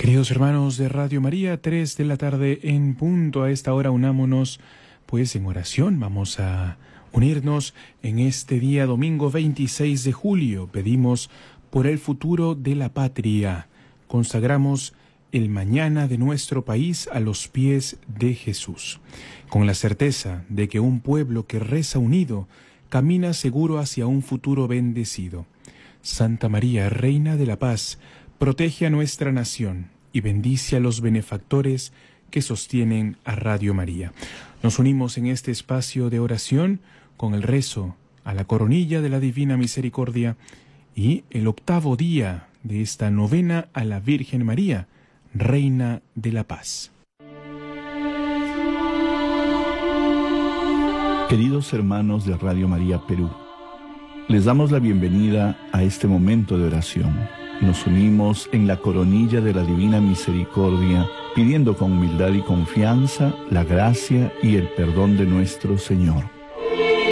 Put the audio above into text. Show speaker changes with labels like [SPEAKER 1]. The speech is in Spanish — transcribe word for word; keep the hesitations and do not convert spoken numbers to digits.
[SPEAKER 1] Queridos hermanos de Radio María, tres de la tarde en punto. A esta hora unámonos pues en oración. Vamos a unirnos en este día domingo veintiséis de julio. Pedimos por el futuro de la patria. Consagramos el mañana de nuestro país a los pies de Jesús, con la certeza de que un pueblo que reza unido camina seguro hacia un futuro bendecido. Santa María, Reina de la Paz, protege a nuestra nación y bendice a los benefactores que sostienen a Radio María. Nos unimos en este espacio de oración con el rezo a la coronilla de la Divina Misericordia y el octavo día de esta novena a la Virgen María, Reina de la Paz.
[SPEAKER 2] Queridos hermanos de Radio María Perú, les damos la bienvenida a este momento de oración. Nos unimos en la coronilla de la Divina Misericordia, pidiendo con humildad y confianza la gracia y el perdón de nuestro Señor.